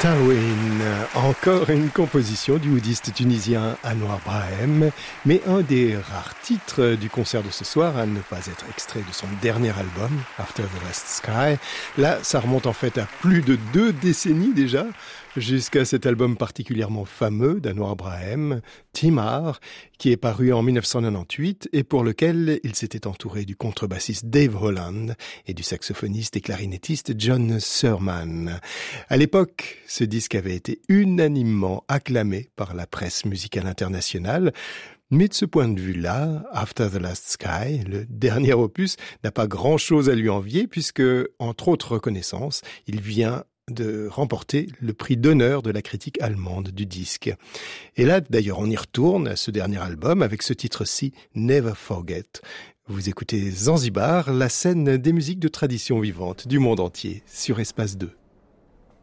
Talwin, encore une composition du oudiste tunisien Anouar Brahim, mais un des rares titres du concert de ce soir à ne pas être extrait de son dernier album, After the Last Sky. Là, ça remonte en fait à plus de 2 décennies déjà, jusqu'à cet album particulièrement fameux d'Anouar Brahim, Timar, qui est paru en 1998 et pour lequel il s'était entouré du contrebassiste Dave Holland et du saxophoniste et clarinettiste John Surman. À l'époque, ce disque avait été unanimement acclamé par la presse musicale internationale. Mais de ce point de vue-là, After the Last Sky, le dernier opus, n'a pas grand-chose à lui envier puisque, entre autres reconnaissances, il vient de remporter le prix d'honneur de la critique allemande du disque. Et là, d'ailleurs, on y retourne à ce dernier album avec ce titre-ci, Never Forget. Vous écoutez Zanzibar, la scène des musiques de tradition vivante du monde entier sur Espace 2.